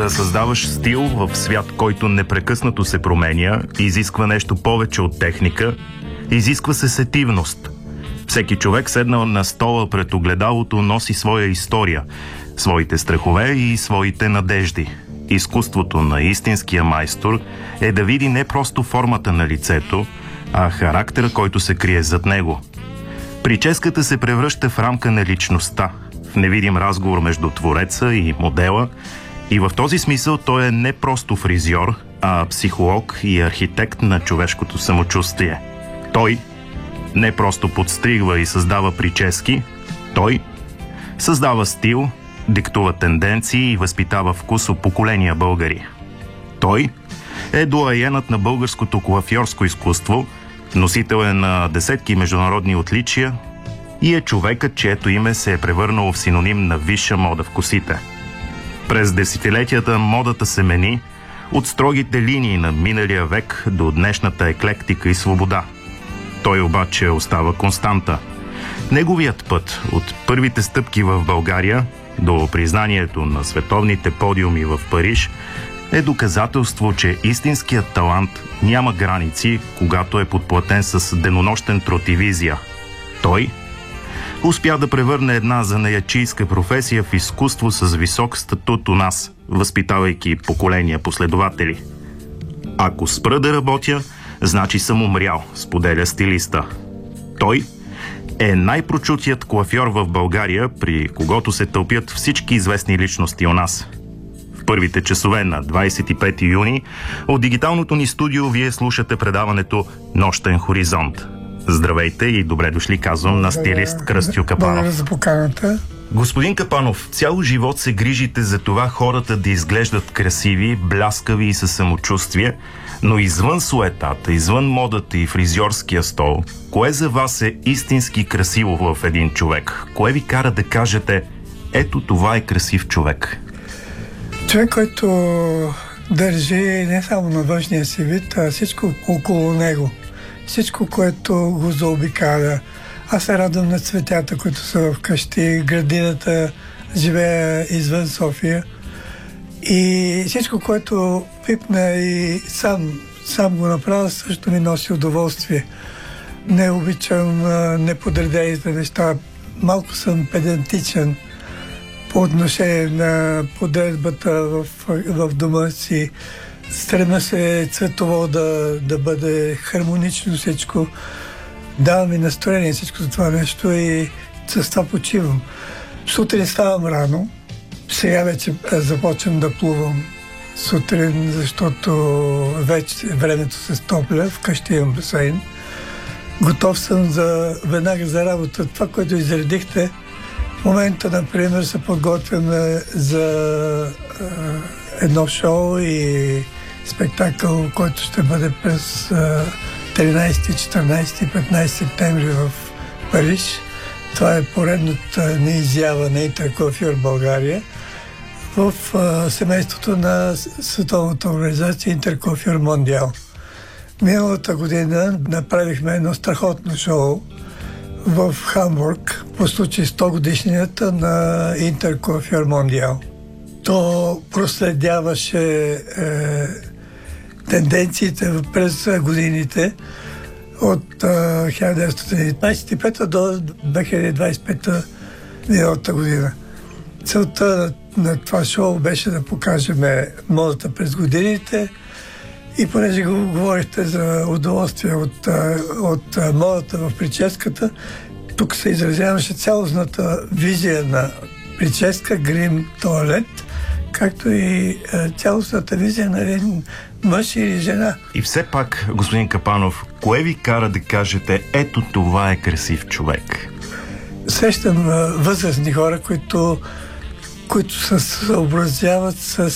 Да създаваш стил в свят, който непрекъснато се променя, изисква нещо повече от техника, изисква се сетивност. Всеки човек, седнал на стола пред огледалото, носи своя история, своите страхове и своите надежди. Изкуството на истинския майстор е да види не просто формата на лицето, а характера, който се крие зад него. Прическата се превръща в рамка на личността, в невидим разговор между твореца и модела, и в този смисъл той е не просто фризьор, а психолог и архитект на човешкото самочувствие. Той не просто подстригва и създава прически, той създава стил, диктува тенденции и възпитава вкус у поколения българи. Той е доайенът на българското коафьорско изкуство, носител е на десетки международни отличия и е човекът, чието име се е превърнало в синоним на висша мода в косите. През десетилетията модата се мени от строгите линии на миналия век до днешната еклектика и свобода. Той обаче остава константа. Неговият път от първите стъпки в България до признанието на световните подиуми в Париж е доказателство, че истинският талант няма граници, когато е подплатен с денонощен труд и визия. Той успя да превърне една занаятчийска професия в изкуство с висок статут у нас, възпитавайки поколения последователи. Ако спра да работя, значи съм умрял, споделя стилиста. Той е най-прочутият коафьор в България, при когото се тълпят всички известни личности у нас. В първите часове на 25 юни от дигиталното ни студио вие слушате предаването Нощен хоризонт. Здравейте и добре дошли, казвам на стилист Кръстю Капанов. Благодаря за поканата. Господин Капанов, цял живот се грижите за това хората да изглеждат красиви, бляскави и със самочувствие, но извън суетата, извън модата и фризьорския стол, кое за вас е истински красиво в един човек? Кое ви кара да кажете, ето това е красив човек? Човек, който държи не само на външния си вид, а всичко около него. Всичко, което го заобикаля. Аз се радвам на цветята, които са вкъщи, градината, живея извън София. И всичко, което пипна и сам го направя, също ми носи удоволствие. Не обичам неподредените неща. Малко съм педантичен по отношение на подредбата в дома си. Стрема се цветово да бъде хармонично всичко. Дава ми настроение всичко за това нещо и с това почивам. Сутрин ставам рано. Сега вече започвам да плувам сутрин, защото вече времето се стопля. Вкъщи имам басейн. Готов съм веднага за работа. Това, което изредихте, в момента, например, се подготвяме за едно шоу и спектакъл, който ще бъде през 13, 14 и 15 септември в Париж. Това е поредната ни изява на Интеркоафьор България в семейството на Световната организация Интеркоафьор Мондиал. Миналата година направихме едно страхотно шоу в Хамбург по случай 100 годишнията на Интеркоафьор Мондиал. То проследяваше тенденциите през годините от 1925 до 2025 миналата година. Целта на това шоу беше да покажем модата през годините и понеже говорихте за удоволствие от модата в прическата, тук се изразяваше цялостната визия на прическа, грим, тоалет, както и цялостната визия на един мъж или жена. И все пак, господин Капанов, кое ви кара да кажете, ето това е красив човек? Срещам възрастни хора, които се съобразяват с